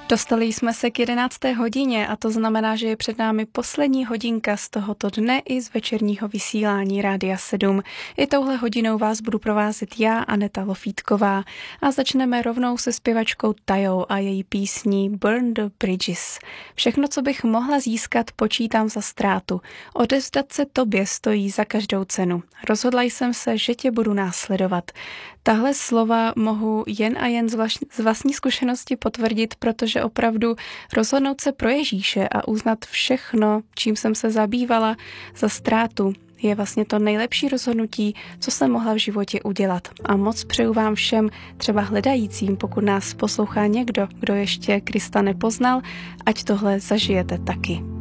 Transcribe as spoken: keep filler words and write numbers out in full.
Dostali jsme se k jedenácté hodině a to znamená, že je před námi poslední hodinka z tohoto dne i z večerního vysílání Rádia sedm. I touhle hodinou vás budu provázet já, Aneta Lofítková, a začneme rovnou se zpěvačkou Tajou a její písní Burn the Bridges. Všechno, co bych mohla získat, počítám za ztrátu. Odevzdat se tobě stojí za každou cenu. Rozhodla jsem se, že tě budu následovat. Tahle slova mohu jen a jen z, vlaš- z vlastní zkušenosti potvrdit, protože opravdu rozhodnout se pro Ježíše a uznat všechno, čím jsem se zabývala, za ztrátu, je vlastně to nejlepší rozhodnutí, co jsem mohla v životě udělat. A moc přeju vám všem, třeba hledajícím, pokud nás poslouchá někdo, kdo ještě Krista nepoznal, ať tohle zažijete taky.